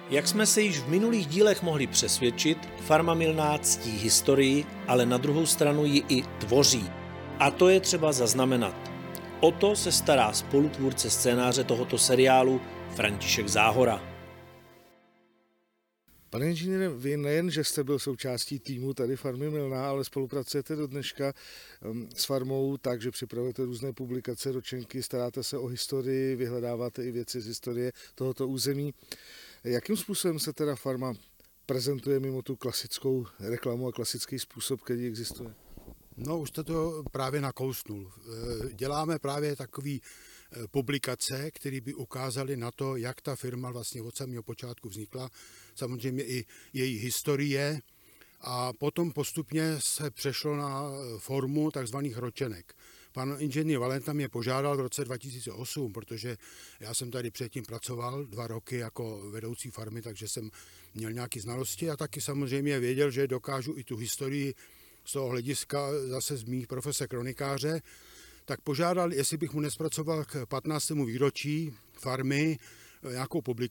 Jak jsme se již v minulých dílech mohli přesvědčit, Farma Milná ctí historii, ale na druhou stranu ji i tvoří. A to je třeba zaznamenat. O to se stará spolutvůrce scénáře tohoto seriálu František Záhora. Pane inženýre, vy nejen, že jste byl součástí týmu tady Farmy Milná, ale spolupracujete do dneška s farmou tak, že připravujete různé publikace, ročenky, staráte se o historii, vyhledáváte i věci z historie tohoto území. Jakým způsobem se teda farma prezentuje mimo tu klasickou reklamu a klasický způsob, který existuje? No, už jste to právě nakousnul. Děláme právě takové publikace, které by ukázaly na to, jak ta firma vlastně od samého počátku vznikla, samozřejmě i její historie, a potom postupně se přešlo na formu takzvaných ročenek. Pan inženýr Valenta mě požádal v roce 2008, protože já jsem tady předtím pracoval 2 roky jako vedoucí farmy, takže jsem měl nějaké znalosti a taky samozřejmě věděl, že dokážu i tu historii z toho hlediska zase z mých profese kronikáře, tak požádal, jestli bych mu nespracoval k 15. výročí farmy nějakou publikaci.